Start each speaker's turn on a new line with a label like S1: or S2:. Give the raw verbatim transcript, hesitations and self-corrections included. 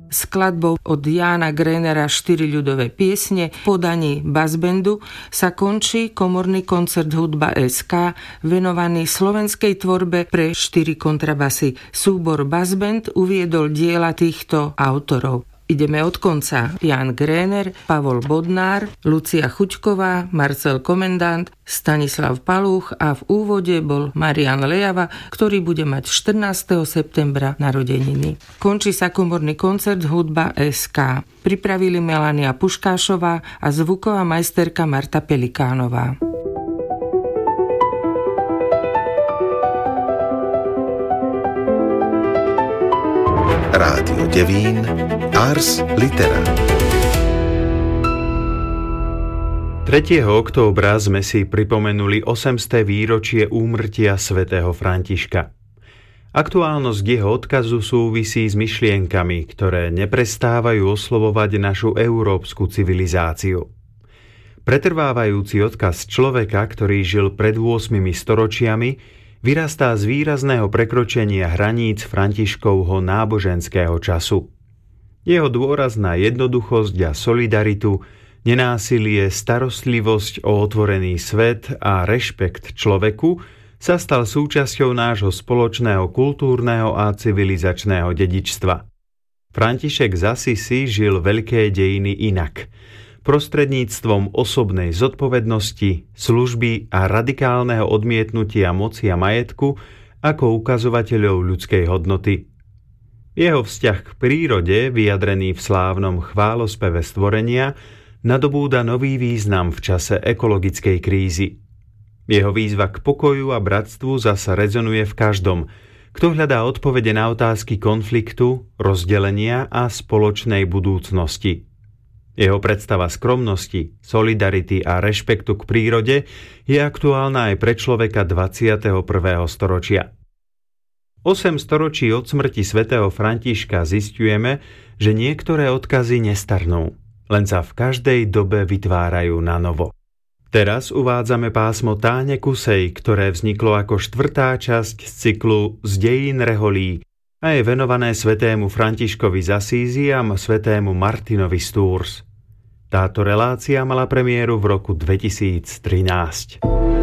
S1: Skladbou od Jána Grénera štyri ľudové piesne v podaní Bassbandu sa končí komorný koncert Hudba es ká venovaný slovenskej tvorbe pre štyri kontrabasy. Súbor Bassband uviedol diela týchto autorov. Ideme od konca. Ján Gréner, Pavol Bodnár, Lucia Chuťková, Marcel Komendant, Stanislav Palúch a v úvode bol Marián Lejava, ktorý bude mať štrnásteho septembra narodeniny. Končí sa komorný koncert Hudba es ká. Pripravili Melania Puškášová a zvuková majsterka Marta Pelikánová.
S2: Rádio Devín, Ars Litera.
S3: tretieho októbra sme si pripomenuli osemsté výročie úmrtia svätého Františka. Aktuálnosť jeho odkazu súvisí s myšlienkami, ktoré neprestávajú oslovovať našu európsku civilizáciu. Pretrvávajúci odkaz človeka, ktorý žil pred ôsmimi storočiami, vyrastá z výrazného prekročenia hraníc Františkovho náboženského času. Jeho dôraz na jednoduchosť a solidaritu, nenásilie, starostlivosť o otvorený svet a rešpekt človeku sa stal súčasťou nášho spoločného kultúrneho a civilizačného dedičstva. František z Assisi žil veľké dejiny inak, prostredníctvom osobnej zodpovednosti, služby a radikálneho odmietnutia moci a majetku ako ukazovateľov ľudskej hodnoty. Jeho vzťah k prírode, vyjadrený v slávnom chválospeve stvorenia, nadobúda nový význam v čase ekologickej krízy. Jeho výzva k pokoju a bratstvu zasa rezonuje v každom, kto hľadá odpovede na otázky konfliktu, rozdelenia a spoločnej budúcnosti. Jeho predstava skromnosti, solidarity a rešpektu k prírode je aktuálna aj pre človeka dvadsiateho prvého storočia. Osem storočí od smrti svätého Františka zisťujeme, že niektoré odkazy nestarnú, len sa v každej dobe vytvárajú na novo. Teraz uvádzame pásmo Táne Kusej, ktoré vzniklo ako štvrtá časť z cyklu Z dejín reholí a je venované svätému Františkovi z Assisi a svätému Martinovi z Tours. Táto relácia mala premiéru v roku dvetisíctrinásť.